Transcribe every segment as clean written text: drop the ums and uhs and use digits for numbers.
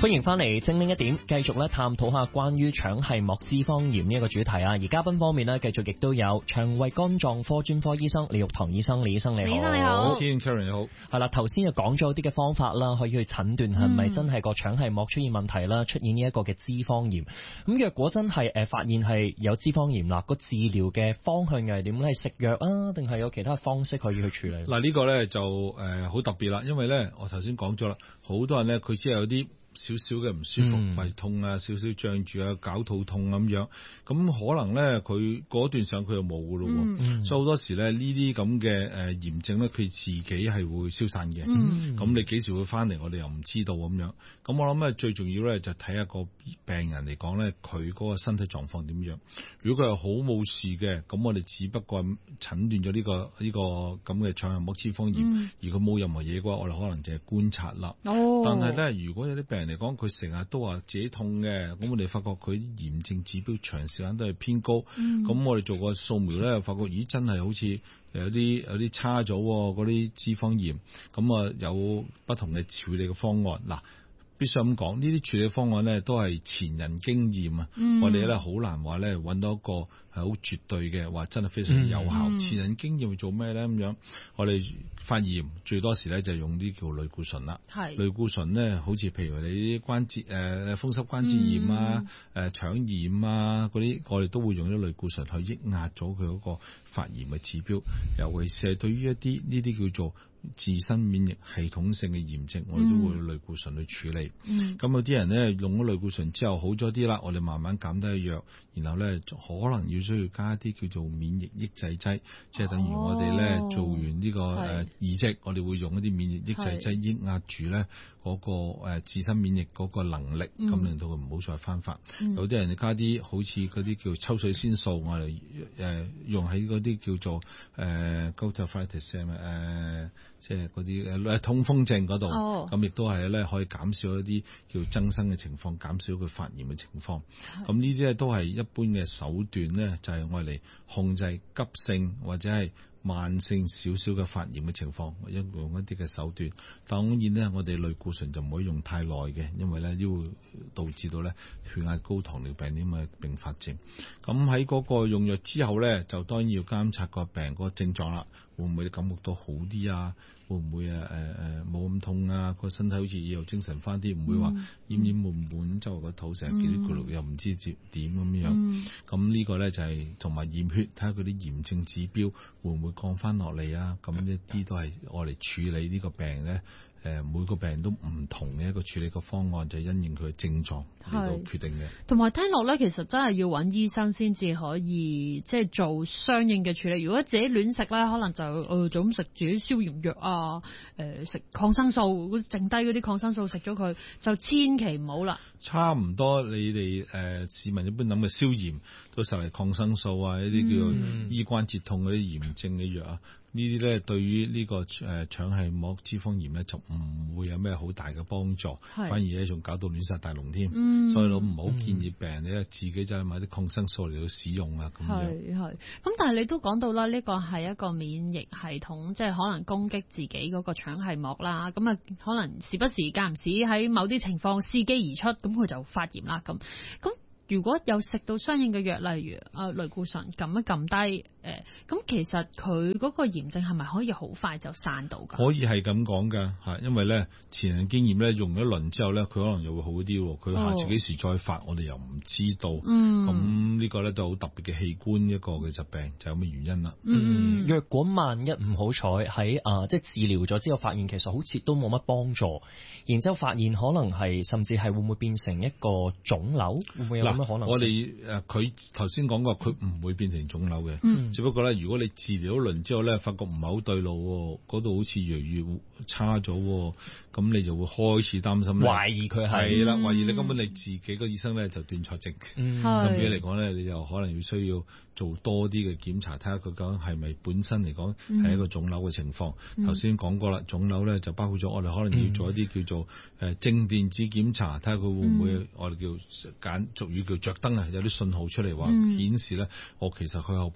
歡迎翻嚟精靈一點，繼續咧探討下關於腸系膜脂肪炎呢一個主題啊。而嘉賓方面呢，繼續亦都有腸胃肝臟科專科醫生李玉堂醫生，李醫生你好。 李醫生你好。 天 Karen 你好。 係啦，頭先就講咗啲嘅方法啦，可以去診斷係咪真係個腸系膜出現問題啦，出現呢一個嘅脂肪炎。咁若果真係發現係有脂肪炎啦，個治療嘅方向又係點咧？係食藥啊，定係有其他方式可以去處理？ 嗱，呢個咧就好特別啦，因為咧我頭先講咗啦，好多人咧佢只係有啲少少嘅唔舒服，胃痛啊，少少脹住啊，絞肚痛咁樣，咁可能咧佢嗰段時間佢又冇噶咯，所以好多時咧呢啲咁嘅炎症咧，佢自己係會消散嘅，咁你幾時會翻嚟，我哋又唔知道咁樣。咁我諗咧最重要咧就睇下個病人嚟講咧，佢嗰個身體狀況點樣。如果佢係好冇事嘅，咁我哋只不過診斷咗呢個咁嘅腸系膜脂肪炎，而佢冇任何嘢嘅話，我哋可能淨係觀察啦。但係咧，如果有啲病人嚟講，佢成日都話自己痛嘅，咁我哋發覺佢炎症指標長時間都係偏高，咁我哋做個掃描咧，發覺咦真係好似有啲差咗嗰啲脂肪炎，咁啊有不同嘅處理嘅方案。嗱，必須咁講，呢啲處理方案咧都係前人經驗啊，我哋咧好難話咧揾到一個係好絕對嘅，話真係非常有效。前人經驗會做咩咧？咁樣我哋發炎最多時咧就用啲叫類固醇啦。類固醇咧，好似譬如你啲關節風濕關節炎啊、腸炎啊嗰啲，我哋都會用啲類固醇去抑壓咗佢嗰個發炎嘅指標。尤其是係對於一啲呢啲叫做自身免疫系統性嘅炎症，我哋都會用類固醇去處理。咁有啲人咧用咗類固醇之後好咗啲啦，我哋慢慢減低藥，然後咧可能要需要加一啲叫做免疫抑制劑，即係等於我哋咧做完呢個移植，我哋會用一啲免疫抑制劑抑壓住咧嗰個自身免疫嗰個能力，咁令到佢唔好再翻發。有啲人加啲好似嗰啲叫抽水仙素，我哋用喺嗰啲叫做gouty arthritis 即係嗰啲痛風症嗰度，咁亦都係咧可以減少一啲叫增生嘅情況，減少佢發炎嘅情況。咁呢啲咧都係一般嘅手段咧，就係愛嚟控制急性或者係慢性少少嘅發炎嘅情況，用一啲嘅手段。當然咧，我哋類固醇就唔可以用太耐嘅，因為咧都會導致到咧血壓高、糖尿病啲咁嘅併發症。咁喺嗰個用藥之後咧，就當然要監察個病嗰個症狀啦，會唔會感覺到好啲啊？會唔會冇咁痛啊？個身體好似又精神翻啲，唔會話奄奄悶悶，周圍個肚成日幾啲咕嚕，又唔知點咁樣。咁呢個咧就係同埋驗血，睇下佢啲炎症指標會唔會降翻落嚟啊？咁一啲都係我哋處理呢個病咧。每個病人都唔同嘅一個處理嘅方案，就係因應佢嘅症狀嚟到決定嘅。 同埋聽落咧，其實真係要揾醫生先至可以即係做相應嘅處理。如果自己亂食咧，可能就咁食住啲消炎藥啊，食抗生素，剩低嗰啲抗生素食咗佢，就千祈唔好啦。差唔多，你哋市民一般諗嘅消炎都實係抗生素啊，一啲叫做醫關節痛嗰啲炎症嘅藥啊。呢啲咧對於呢個腸系膜脂肪炎咧就唔會有咩好大嘅幫助，反而咧仲搞到亂殺大龍添。所以我唔好建議病人咧自己就係買啲抗生素嚟到使用啊咁樣。 咁但係你都講到啦，呢個係一個免疫系統，即係可能攻擊自己嗰個腸系膜啦。咁啊，可能時不時間唔時喺某啲情況伺機而出，咁佢就發炎啦咁。如果有食到相應嘅藥，例如類固醇撳一撳低，咁其實佢嗰個炎症係咪可以好快就散到㗎？ 可以係咁講㗎嚇，因為咧前人經驗咧用咗一輪之後咧，佢可能又會好啲，佢下次幾時再發，我哋又唔知道。咁呢個咧都好特別嘅器官一個嘅疾病，就有咩原因啦？ 若果萬一唔好彩喺即係治療咗之後發現其實好似都冇乜幫助，然之後發現可能係甚至係會唔會變成一個腫瘤？會唔會有咁嘅可能性？ 我哋佢頭先講過，佢唔會變成腫瘤嘅，只不過咧，如果你治療一輪之後咧，發覺唔係好對路，嗰度好似越嚟越差咗，咁你就會開始擔心， 懷疑佢係啦，懷疑你根本你自己個醫生咧就斷錯症，咁樣嚟講咧，你就可能要需要做多啲嘅檢查，睇下佢究竟係咪本身嚟講係一個腫瘤嘅情況。頭先講過啦，腫瘤咧就包括咗我哋可能要做一啲叫做正電子檢查，睇下佢會唔會我哋俗語叫着燈啊，有啲信號出嚟話顯示咧，我其實佢後邊咧唔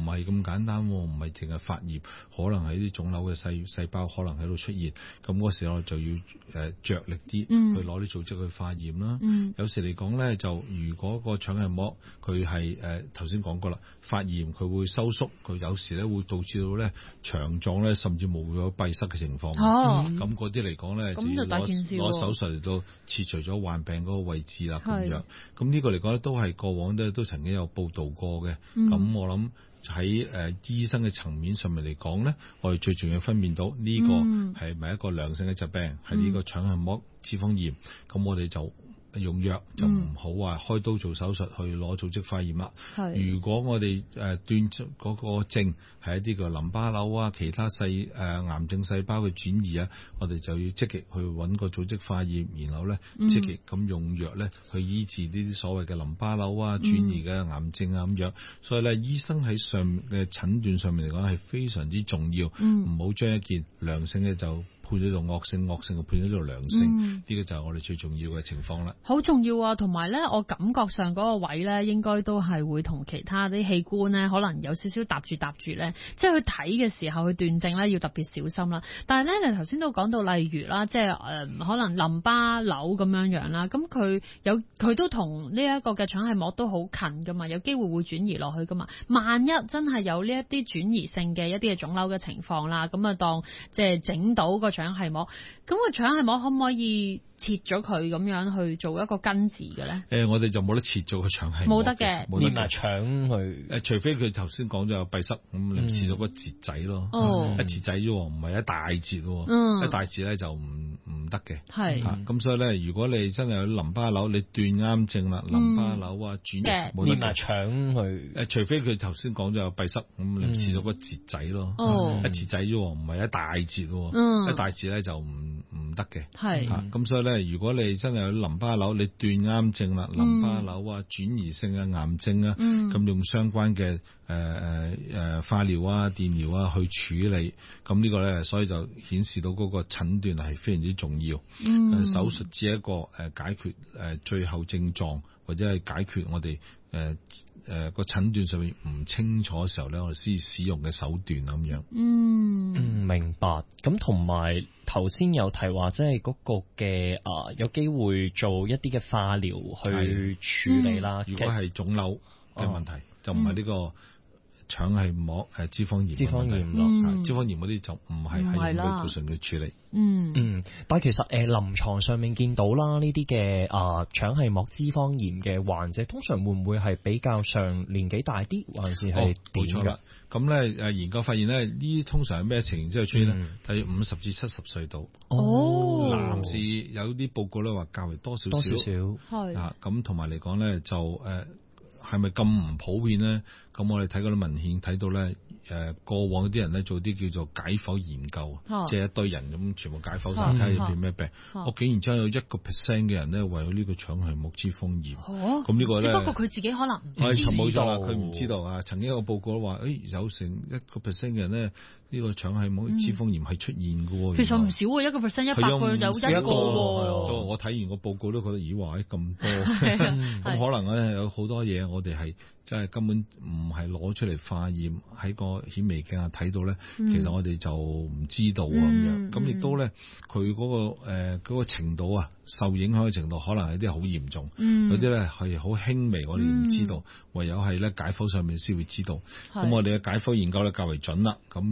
係咁簡單，唔係淨係發炎，可能係啲腫瘤嘅細胞可能喺度出現，咁嗰時我就要着力啲去攞啲組織去化驗啦。有時嚟講咧，就如果個腸系膜佢係頭先講過啦，發炎佢會收縮，佢有時咧會導致到咧腸臟咧甚至冇咗閉塞嘅情況。咁嗰啲嚟講咧，就要攞手術嚟到切除咗患病嗰個位置啦。咁樣，咁呢個嚟講咧都係過往都曾經有報導過嘅。咁我諗喺醫生嘅層面上面嚟講咧，我哋最重要分辨到呢個係咪一個良性嘅疾病，係呢個腸系膜脂肪炎。咁我哋就用藥，就唔好話開刀做手術去攞組織化驗啦。如果我哋斷嗰個症係一啲嘅淋巴瘤啊，其他癌症細胞嘅轉移啊，我哋就要積極去揾個組織化驗，然後咧積極咁用藥咧去醫治呢啲所謂嘅淋巴瘤啊、轉移嘅癌症啊咁樣。所以咧，醫生喺上嘅診斷上面嚟講係非常之重要，唔好將一件良性嘅就判咗做惡性，惡性就判咗做良性，呢個就係我哋最重要嘅情況啦。 好重要啊！同埋咧，我感覺上嗰個位咧，應該都係會同其他啲器官咧，可能有少少搭住咧，即係去睇嘅時候去斷症咧，要特別小心啦。但係咧，你頭先都講到，例如啦，即係可能淋巴瘤咁樣啦，咁佢都同呢一個嘅腸系膜都好近噶嘛，有機會會轉移落去噶嘛。萬一真係有呢一啲轉移性嘅一啲嘅腫瘤嘅情況啦，咁啊當即係整到個腸系膜，咁個腸系膜可唔可以切咗佢咁樣去做一個根治嘅咧？ 我哋就冇得切咗個腸系膜， 冇得嘅， 連埋腸去。 除非佢頭先講咗有閉塞，咁你切咗個節仔咯，一節仔啫，唔係一大節喎。一大節咧就唔得嘅。係咁所以咧，如果你真係有淋巴瘤，你斷啱症啦，淋巴瘤啊轉移冇得連埋腸去。 除非佢頭先講咗有閉塞，咁你切咗個節仔咯，一節仔啫，唔係一大節喎。一大節咧就唔得嘅。係咁所以咧，如果你真係有淋巴瘤，你斷啱症啦，淋巴瘤啊、轉移性嘅癌症啊，咁用相關嘅化療啊、電療啊去處理，咁呢個咧，所以就顯示到嗰個診斷係非常之重要。手術只係一個解決最後症狀，或者係解決我哋個診斷上面唔清楚嘅時候咧，我哋先使用嘅手段咁樣。 明白。咁同埋頭先有提話，即係嗰個嘅有機會做一啲嘅化療去處理啦。 如果係腫瘤嘅問題，就唔係呢個腸系膜脂肪炎。脂肪炎咯，脂肪炎嗰啲就唔係用類固醇去處理。 但係其實臨床上面見到啦，呢啲嘅腸系膜脂肪炎嘅患者，通常會唔會係比較上年紀大啲，還是係點㗎？ 咁咧研究發現咧，呢啲通常係咩情形之後出現咧？大約50至70歲度。男士有啲報告咧話較為多少少。咁同埋嚟講咧就係咪咁唔普遍咧？咁我哋睇嗰啲文獻睇到咧，過往嗰啲人咧做啲叫做解剖研究，即係一堆人咁全部解剖晒睇下入邊咩病。我竟然真有1% 嘅人咧為咗呢個腸系膜脂肪炎。咁呢個咧， 只不過佢自己可能唔知道。 冇錯啦，佢唔知道啊。曾經有個報告話，有成1% 嘅人咧，呢個腸系膜脂肪炎係出現嘅喎。 其實唔少喎，1%，100個有1個喎。 我睇完個報告都覺得，咦話咁多，咁可能咧有好多嘢我哋係真係根本唔係攞出嚟化驗，喺個顯微鏡下睇到咧，其實我哋就唔知道咁樣。咁亦都咧，佢嗰個程度啊，受影響嘅程度可能有啲好嚴重，有啲咧係好輕微，我哋唔知道，唯有係咧解剖上面先會知道。咁我哋嘅解剖研究咧較為準啦。咁